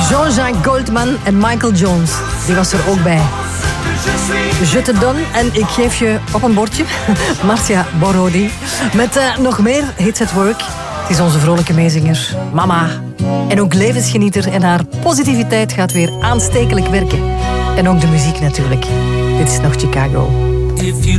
Jean-Jacques Goldman en Michael Jones. Die was er ook bij. Je te donne en ik geef je op een bordje. Marcia Borodi. Met nog meer Hits at Work. Het is onze vrolijke meezinger. Mama. En ook levensgenieter. En haar positiviteit gaat weer aanstekelijk werken. En ook de muziek natuurlijk. Dit is nog Chicago.